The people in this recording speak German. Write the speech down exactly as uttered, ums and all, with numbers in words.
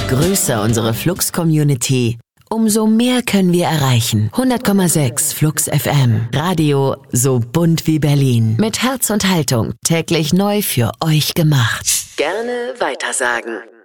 Grüße unsere Flux-Community. Umso mehr können wir erreichen. hundert Komma sechs Flux F M. Radio so bunt wie Berlin. Mit Herz und Haltung. Täglich neu für euch gemacht. Gerne weitersagen.